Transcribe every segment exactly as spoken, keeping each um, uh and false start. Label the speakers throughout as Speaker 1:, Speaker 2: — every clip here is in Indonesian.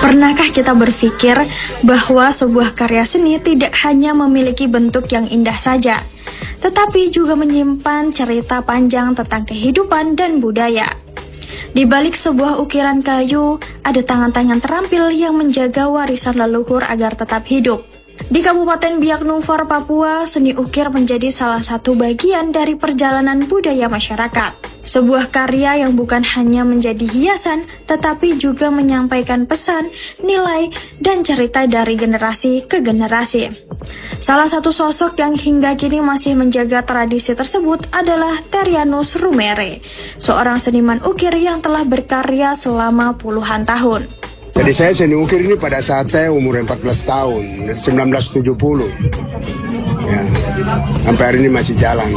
Speaker 1: Pernahkah kita berpikir bahwa sebuah karya seni tidak hanya memiliki bentuk yang indah saja, tetapi juga menyimpan cerita panjang tentang kehidupan dan budaya? Di balik sebuah ukiran kayu, ada tangan-tangan terampil yang menjaga warisan leluhur agar tetap hidup. Di Kabupaten Biak Numfor, Papua, seni ukir menjadi salah satu bagian dari perjalanan budaya masyarakat. Sebuah karya yang bukan hanya menjadi hiasan, tetapi juga menyampaikan pesan, nilai, dan cerita dari generasi ke generasi. Salah satu sosok yang hingga kini masih menjaga tradisi tersebut adalah Terianus Rumere, seorang seniman ukir yang telah berkarya selama puluhan tahun.
Speaker 2: Jadi saya seni ukir ini pada saat saya umur empat belas tahun, dari seribu sembilan ratus tujuh puluh. Ya, sampai hari ini masih jalan.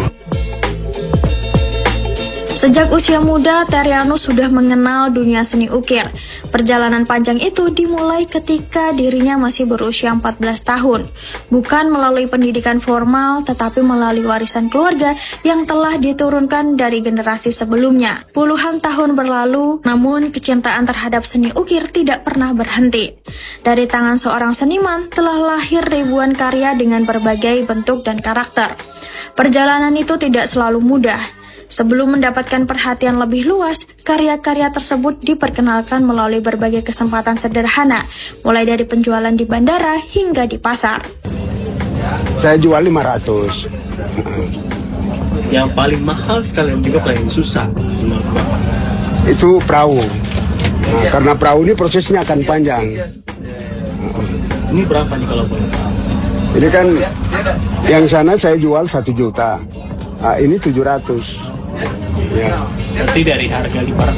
Speaker 1: Sejak usia muda, Terianus sudah mengenal dunia seni ukir. Perjalanan panjang itu dimulai ketika dirinya masih berusia empat belas tahun. Bukan melalui pendidikan formal, tetapi melalui warisan keluarga yang telah diturunkan dari generasi sebelumnya. Puluhan tahun berlalu, namun kecintaan terhadap seni ukir tidak pernah berhenti. Dari tangan seorang seniman telah lahir ribuan karya dengan berbagai bentuk dan karakter. Perjalanan itu tidak selalu mudah. Sebelum mendapatkan perhatian lebih luas, karya-karya tersebut diperkenalkan melalui berbagai kesempatan sederhana, mulai dari penjualan di bandara hingga di pasar.
Speaker 2: Saya jual lima ratus.
Speaker 3: Yang paling mahal sekalian juga paling susah.
Speaker 2: Itu perahu. Nah, karena perahu ini prosesnya akan panjang.
Speaker 3: Ini berapa nih kalau boleh tahu?
Speaker 2: Ini kan yang sana saya jual satu juta. Nah, ini tujuh ratus. Ya.
Speaker 3: Berarti dari harga lima ratus